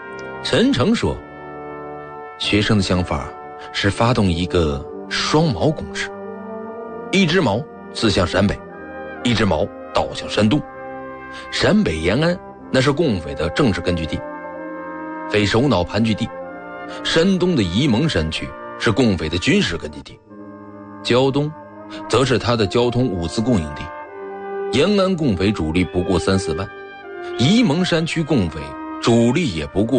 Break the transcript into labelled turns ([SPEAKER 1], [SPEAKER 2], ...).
[SPEAKER 1] 陈诚说，学生的想法是发动一个双矛攻势，一只矛刺向陕北，一只矛倒向山东。陕北延安那是共匪的政治根据地，匪首脑盘踞地；山东的沂蒙山区是共匪的军事根据地，胶东则是他的交通物资供应地。延安共匪主力不过3-4万，沂蒙山区共匪主力也不过